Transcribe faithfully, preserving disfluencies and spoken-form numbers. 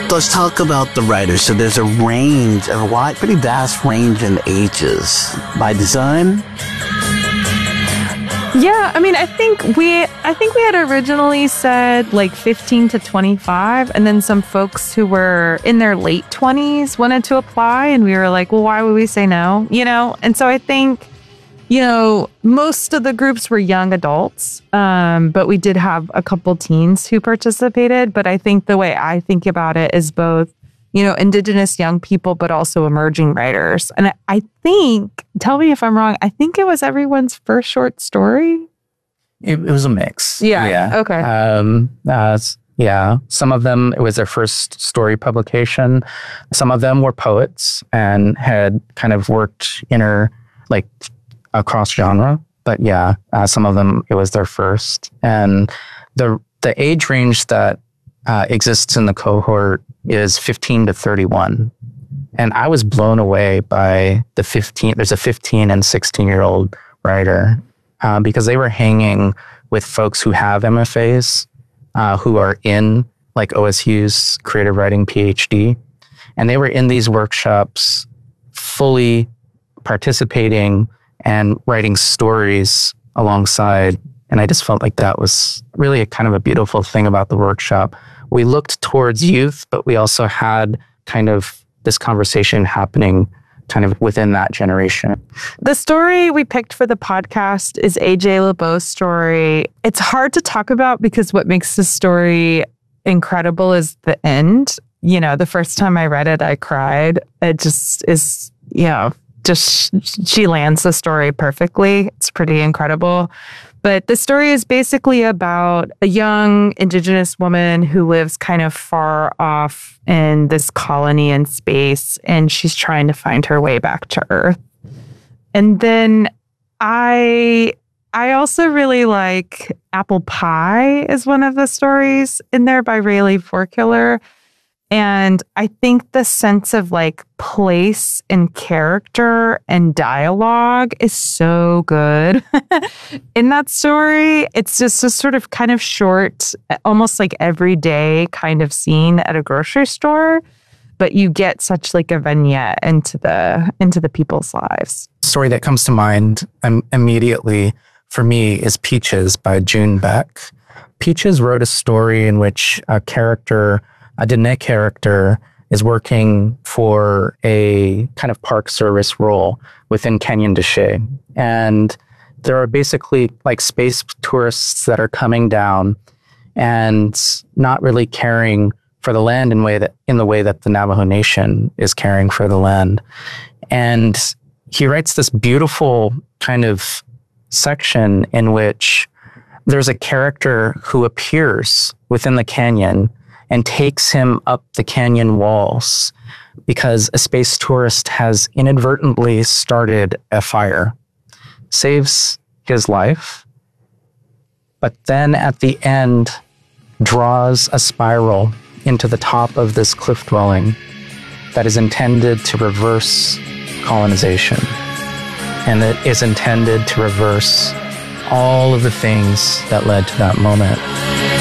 let's talk about the writers. So there's a range, a wide, pretty vast range in ages. By design? Yeah, I mean, I think we, I think we had originally said like fifteen to twenty-five, and then some folks who were in their late twenties wanted to apply, and we were like, well, why would we say no? You know? And so I think, you know, most of the groups were young adults, um, but we did have a couple teens who participated. But I think the way I think about it is both, you know, Indigenous young people, but also emerging writers. And I think, tell me if I'm wrong, I think it was everyone's first short story. It, it was a mix. Yeah. yeah. Okay. Um, uh, yeah. Some of them, it was their first story publication. Some of them were poets and had kind of worked inner, like, across genre. But yeah, uh, some of them, it was their first. And the the age range that uh, exists in the cohort is fifteen to thirty-one. And I was blown away by the fifteen, there's a fifteen and sixteen year old writer uh, because they were hanging with folks who have M F As, uh, who are in like O S U's creative writing PhD. And they were in these workshops fully participating and writing stories alongside. And I just felt like that was really a kind of a beautiful thing about the workshop. We looked towards youth, but we also had kind of this conversation happening kind of within that generation. The story we picked for the podcast is A J LeBeau's story. It's hard to talk about because what makes the story incredible is the end. You know, the first time I read it, I cried. It just is, you know, just she lands the story perfectly. It's pretty incredible. But the story is basically about a young Indigenous woman who lives kind of far off in this colony in space, and she's trying to find her way back to Earth. And then I I also really like Apple Pie is one of the stories in there by Rayleigh Forkiller. And I think the sense of like place and character and dialogue is so good in that story. It's just a sort of kind of short, almost like everyday kind of scene at a grocery store, but you get such like a vignette into the into the people's lives. Story that comes to mind um, immediately for me is Peaches by June Beck. Peaches wrote a story in which a character A Diné character is working for a kind of park service role within Canyon de Chelly. And there are basically like space tourists that are coming down and not really caring for the land in way that in the way that the Navajo Nation is caring for the land. And he writes this beautiful kind of section in which there's a character who appears within the canyon and takes him up the canyon walls because a space tourist has inadvertently started a fire, saves his life, but then at the end draws a spiral into the top of this cliff dwelling that is intended to reverse colonization, and that is intended to reverse all of the things that led to that moment.